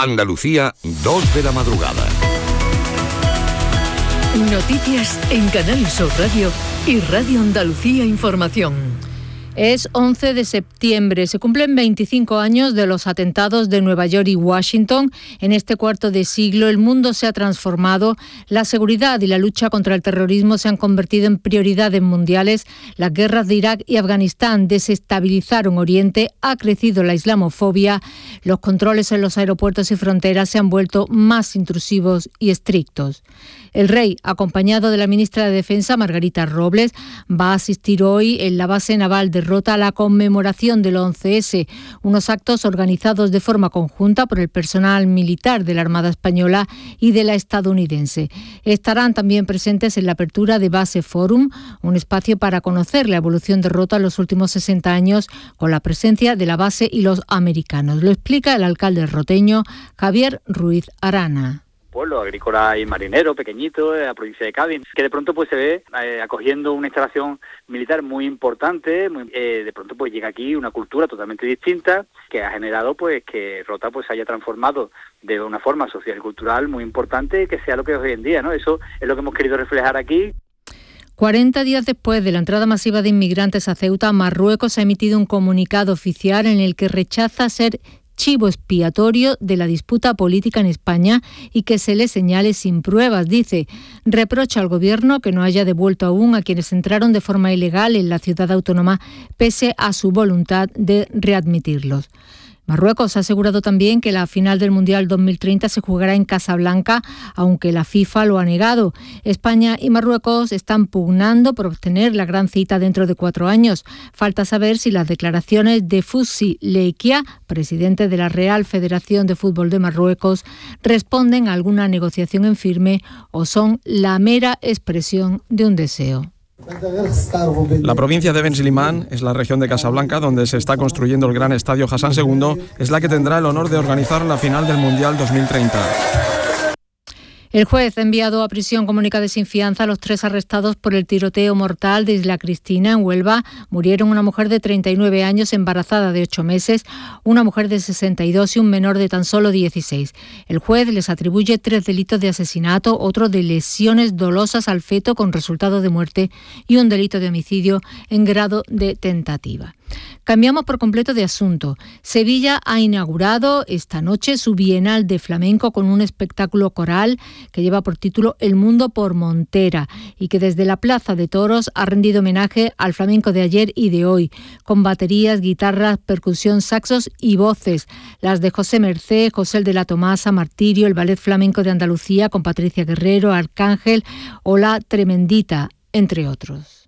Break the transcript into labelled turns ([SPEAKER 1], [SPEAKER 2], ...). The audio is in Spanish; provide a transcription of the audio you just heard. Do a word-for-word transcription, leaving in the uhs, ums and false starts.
[SPEAKER 1] Andalucía, dos de la madrugada.
[SPEAKER 2] Noticias en Canal Sur Radio y Radio Andalucía Información.
[SPEAKER 3] Es once de septiembre, se cumplen veinticinco años de los atentados de Nueva York y Washington. En este cuarto de siglo el mundo se ha transformado, la seguridad y la lucha contra el terrorismo se han convertido en prioridades mundiales, las guerras de Irak y Afganistán desestabilizaron Oriente, ha crecido la islamofobia, los controles en los aeropuertos y fronteras se han vuelto más intrusivos y estrictos. El rey, acompañado de la ministra de Defensa, Margarita Robles, va a asistir hoy en la base naval de Rota a la conmemoración del once ese, unos actos organizados de forma conjunta por el personal militar de la Armada Española y de la estadounidense. Estarán también presentes en la apertura de Base Forum, un espacio para conocer la evolución de Rota en los últimos sesenta años con la presencia de la base y los americanos. Lo explica el alcalde roteño, Javier Ruiz Arana.
[SPEAKER 4] Pueblo agrícola y marinero, pequeñito, de la provincia de Cádiz, que de pronto pues se ve eh, acogiendo una instalación militar muy importante, muy, eh, de pronto pues llega aquí una cultura totalmente distinta que ha generado pues que Rota pues se haya transformado de una forma social y cultural muy importante, que sea lo que es hoy en día, ¿no? Eso es lo que hemos querido reflejar aquí.
[SPEAKER 3] cuarenta días después de la entrada masiva de inmigrantes a Ceuta, Marruecos ha emitido un comunicado oficial en el que rechaza ser chivo expiatorio de la disputa política en España y que se le señale sin pruebas, dice. Reprocha al gobierno que no haya devuelto aún a quienes entraron de forma ilegal en la ciudad autónoma pese a su voluntad de readmitirlos. Marruecos ha asegurado también que la final del Mundial dos mil treinta se jugará en Casablanca, aunque la FIFA lo ha negado. España y Marruecos están pugnando por obtener la gran cita dentro de cuatro años. Falta saber si las declaraciones de Fouzi Leikia, presidente de la Real Federación de Fútbol de Marruecos, responden a alguna negociación en firme o son la mera expresión de un deseo.
[SPEAKER 5] La provincia de Ben Slimán es la región de Casablanca donde se está construyendo el gran estadio Hassan segundo, es la que tendrá el honor de organizar la final del Mundial dos mil treinta.
[SPEAKER 3] El juez ha enviado a prisión comunicada sin fianza a los tres arrestados por el tiroteo mortal de Isla Cristina en Huelva. Murieron una mujer de treinta y nueve años embarazada de ocho meses, una mujer de sesenta y dos y un menor de tan solo dieciséis. El juez les atribuye tres delitos de asesinato, otro de lesiones dolosas al feto con resultado de muerte y un delito de homicidio en grado de tentativa. Cambiamos por completo de asunto. Sevilla ha inaugurado esta noche su Bienal de Flamenco con un espectáculo coral que lleva por título El Mundo por Montera y que desde la Plaza de Toros ha rendido homenaje al flamenco de ayer y de hoy, con baterías, guitarras, percusión, saxos y voces, las de José Mercé, José el de la Tomasa, Martirio, el Ballet Flamenco de Andalucía con Patricia Guerrero, Arcángel o La Tremendita, entre otros.